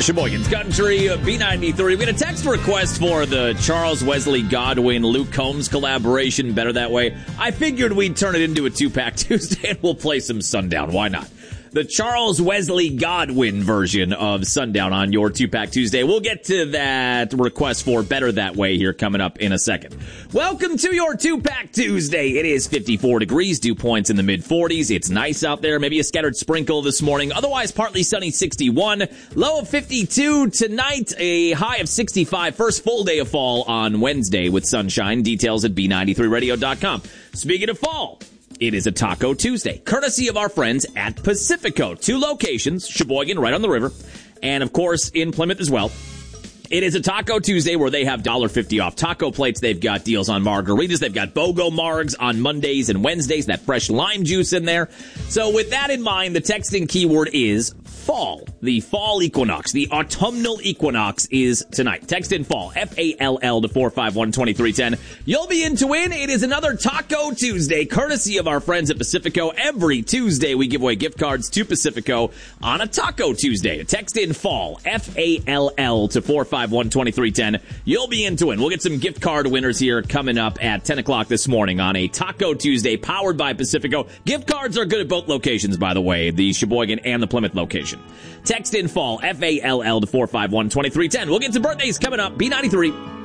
Sheboygan's Country, B93. We got a text request for the Charles Wesley Godwin, Luke Combs collaboration, Better That Way. I figured we'd turn it into a two-pack Tuesday and we'll play some Sundown. Why not? The Charles Wesley Godwin version of Sundown on your two-pack Tuesday. We'll get to that request for Better That Way here coming up in a second. Welcome to your two-pack Tuesday. It is 54 degrees, dew points in the mid-40s. It's nice out there. Maybe a scattered sprinkle this morning. Otherwise, partly sunny, 61. Low of 52 tonight, a high of 65. First full day of fall on Wednesday with sunshine. Details at b93radio.com. Speaking of fall, it is a Taco Tuesday, courtesy of our friends at Pacifico. 2 locations, Sheboygan, right on the river, and of course in Plymouth as well. It is a Taco Tuesday where they have $1.50 off taco plates. They've got deals on margaritas. They've got BOGO Margs on Mondays and Wednesdays, that fresh lime juice in there. So with that in mind, the texting keyword is fall. The fall equinox, the autumnal equinox is tonight. Text in fall, F-A-L-L to 451-2310. You'll be in to win. It is another Taco Tuesday, courtesy of our friends at Pacifico. Every Tuesday we give away gift cards to Pacifico on a Taco Tuesday. Text in fall, F-A-L-L to 451-2310. You'll be in to win. We'll get some gift card winners here coming up at 10 o'clock this morning on a Taco Tuesday powered by Pacifico. Gift cards are good at both locations, by the way, the Sheboygan and the Plymouth location. Text in fall, F-A-L-L to 451-2310. We'll get some birthdays coming up. B93.